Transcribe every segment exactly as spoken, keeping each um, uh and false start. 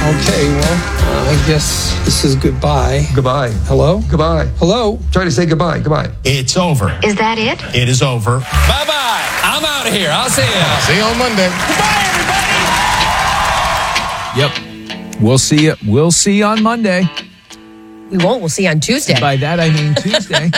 Okay, well, I guess this is goodbye. Goodbye. Hello? Goodbye. Hello? Try to say goodbye. Goodbye. It's over. Is that it? It is over. Bye-bye. I'm out of here. I'll see you. See you on Monday. Goodbye, everybody. Yep. We'll see you. We'll see you on Monday. We won't. We'll see you on Tuesday. And by that, I mean Tuesday.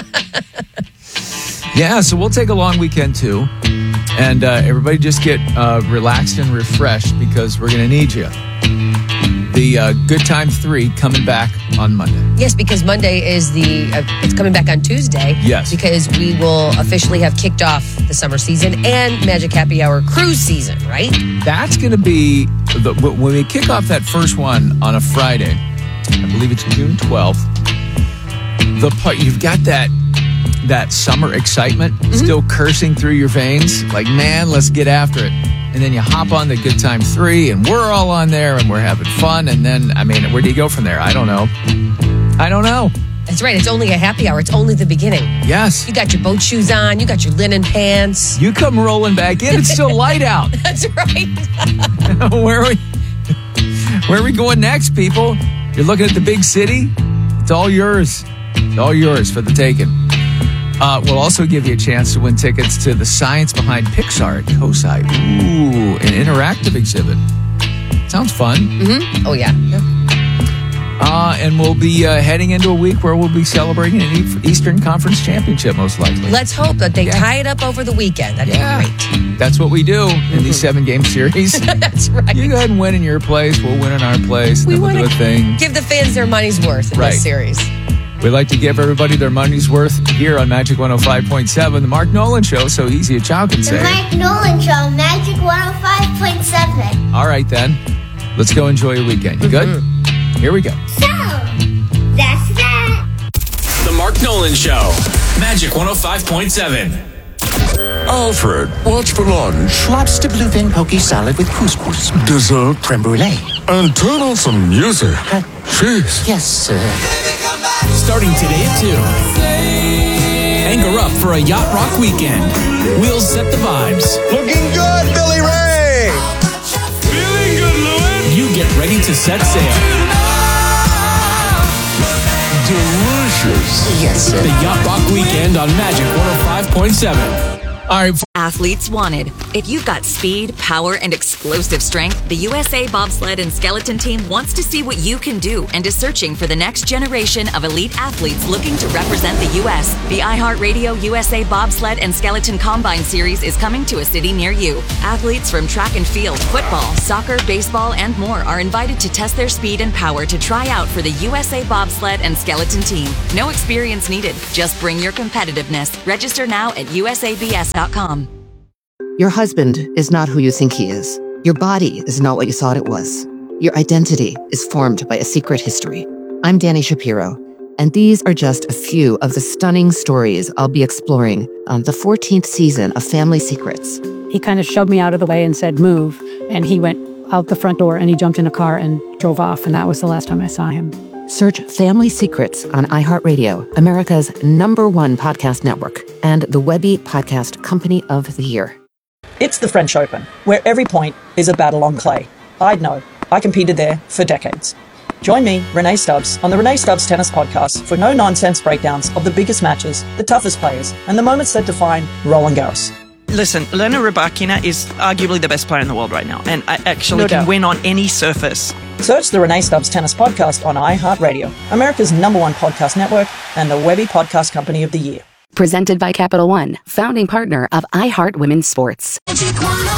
Yeah, so we'll take a long weekend, too. And uh, everybody just get uh, relaxed and refreshed because we're going to need you. The uh, Good Time three coming back on Monday. Yes, because Monday is the, uh, it's coming back on Tuesday. Yes. Because we will officially have kicked off the summer season and Magic Happy Hour cruise season, right? That's going to be, the, when we kick off that first one on a Friday, I believe it's June twelfth, the part, you've got that, that summer excitement mm-hmm. still coursing through your veins. Like, man, let's get after it. And then you hop on the Good Time three, and we're all on there, and we're having fun. And then, I mean, where do you go from there? I don't know. I don't know. That's right. It's only a happy hour. It's only the beginning. Yes. You got your boat shoes on. You got your linen pants. You come rolling back in. It's still light out. That's right. where, are we, where are we going next, people? You're looking at the big city? It's all yours. It's all yours for the taking. Uh, we'll also give you a chance to win tickets to the Science Behind Pixar at COSI. Ooh, an interactive exhibit. Sounds fun. Mm-hmm. Oh, yeah. yeah. Uh, and we'll be uh, heading into a week where we'll be celebrating an Eastern Conference Championship, most likely. Let's hope that they yeah. tie it up over the weekend. That'd yeah. be great. That's what we do mm-hmm. in these seven-game series. That's right. You go ahead and win in your place. We'll win in our place. We then we'll do a thing. Give the fans their money's worth in right. this series. We like to give everybody their money's worth here on Magic one oh five point seven, the Mark Nolan Show, so easy a child can say. The Mark Nolan Show, Magic one oh five point seven. All right, then. Let's go enjoy your weekend. You good? Mm-hmm. Here we go. So, that's that. The Mark Nolan Show, Magic one oh five point seven. Alfred, what's for lunch? Lobster bluefin poke salad with couscous. Dessert? Creme brulee. And turn on some music. Uh, Cheers. Yes, sir. Starting today at two. Anchor up for a Yacht Rock weekend. We'll set the vibes. Looking good, Billy Ray! Feeling good, Louis! You get ready to set sail. Delicious. Yes, sir. The Yacht Rock weekend on Magic one oh five point seven. All right. Athletes wanted. If you've got speed, power, and explosive strength, the U S A Bobsled and Skeleton Team wants to see what you can do and is searching for the next generation of elite athletes looking to represent the U S The iHeartRadio U S A Bobsled and Skeleton Combine Series is coming to a city near you. Athletes from track and field, football, soccer, baseball, and more are invited to test their speed and power to try out for the U S A Bobsled and Skeleton Team. No experience needed. Just bring your competitiveness. Register now at U S A B S dot com. Your husband is not who you think he is. Your body is not what you thought it was. Your identity is formed by a secret history. I'm Danny Shapiro, and these are just a few of the stunning stories I'll be exploring on the fourteenth season of Family Secrets. He kind of shoved me out of the way and said, move, and he went out the front door and he jumped in a car and drove off, and that was the last time I saw him. Search Family Secrets on iHeartRadio, America's number one podcast network, and the Webby Podcast Company of the Year. It's the French Open, where every point is a battle on clay. I'd know. I competed there for decades. Join me, Renee Stubbs, on the Renee Stubbs Tennis Podcast for no-nonsense breakdowns of the biggest matches, the toughest players, and the moments that define Roland Garros. Listen, Elena Rybakina is arguably the best player in the world right now, and I actually No can doubt. win on any surface. Search the Renee Stubbs Tennis Podcast on iHeartRadio, America's number one podcast network, and the Webby Podcast Company of the Year. Presented by Capital One, founding partner of iHeart Women's Sports. Magic one oh